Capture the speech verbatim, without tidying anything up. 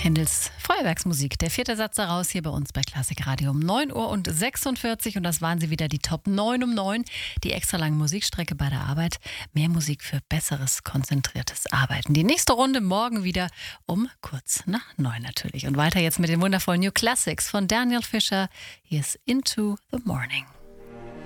Händels Feuerwerksmusik, der vierte Satz daraus hier bei uns bei Klassik Radio um neun Uhr und sechsundvierzig. Und das waren sie wieder, die Top neun um neun, die extra lange Musikstrecke bei der Arbeit. Mehr Musik für besseres, konzentriertes Arbeiten. Die nächste Runde morgen wieder um kurz nach neun natürlich. Und weiter jetzt mit den wundervollen New Classics von Daniel Fischer. Hier ist Into the Morning.